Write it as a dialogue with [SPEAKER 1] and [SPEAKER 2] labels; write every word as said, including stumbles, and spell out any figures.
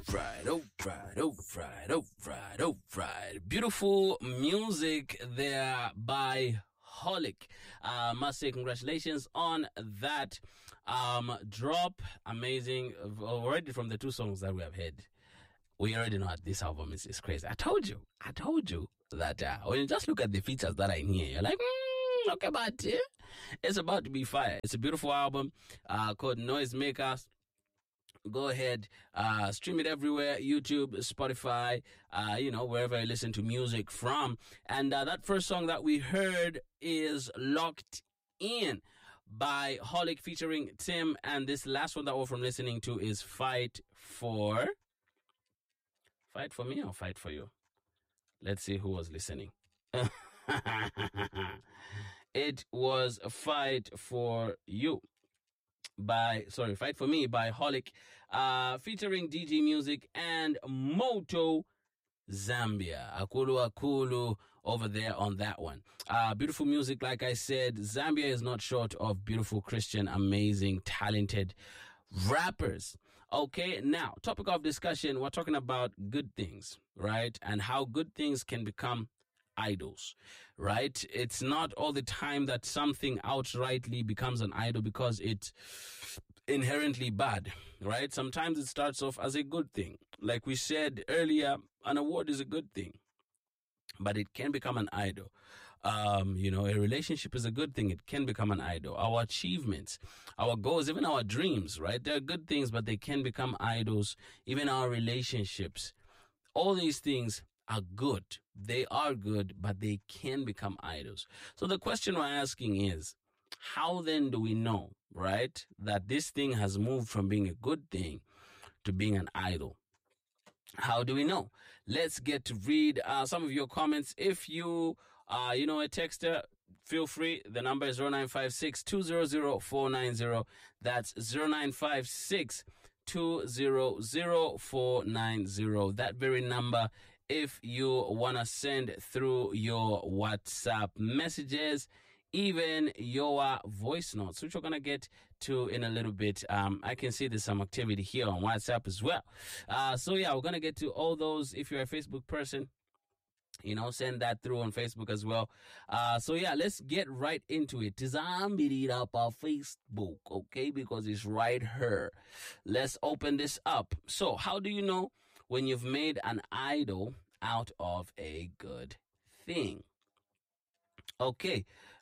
[SPEAKER 1] right, oh right, oh right, oh right, oh right. Beautiful music there by Holic. I uh, must say congratulations on that um drop. Amazing. Already from the two songs that we have heard, we already know that this album is, is crazy. I told you, I told you that uh, when you just look at the features that are in here, you're like, mm, okay, but uh, it's about to be fire. It's a beautiful album uh, called Noisemakers. Go ahead, uh, stream it everywhere, YouTube, Spotify, uh, you know, wherever you listen to music from. And uh, that first song that we heard is Locked In by Holic featuring Tim. And this last one that we're from listening to is Fight For... Fight For Me or Fight For You? Let's see who was listening. It was Fight For You. By sorry, Fight For Me by Holic, uh, featuring D G Music and Moto Zambia. Akulu Akulu over there on that one. Uh, beautiful music, like I said. Zambia is not short of beautiful Christian, amazing, talented rappers. Okay, now, topic of discussion, we're talking about good things, right? And how good things can become idols, right? It's not all the time that something outrightly becomes an idol because it's inherently bad, right? Sometimes it starts off as a good thing. Like we said earlier, an award is a good thing, but it can become an idol. Um, you know, a relationship is a good thing. It can become an idol. Our achievements, our goals, even our dreams, right? They're good things, but they can become idols. Even our relationships, all these things are good. They are good, but they can become idols. So the question we're asking is, how then do we know, right, that this thing has moved from being a good thing to being an idol? How do we know? Let's get to read uh, some of your comments. If you are, uh, you know, a texter, feel free. The number is zero nine five six, two zero zero, four nine zero. That's zero nine five six, two zero zero, four nine zero. That very number, if you want to send through your WhatsApp messages, even your voice notes, which we're going to get to in a little bit. Um, I can see there's some activity here on WhatsApp as well. Uh, so yeah, we're going to get to all those. If you're a Facebook person, you know, send that through on Facebook as well. Uh, so yeah, let's get right into it. Tizambiri it up our Facebook, okay? Because it's right here. Let's open this up. So how do you know when you've made an idol out of a good thing? Okay.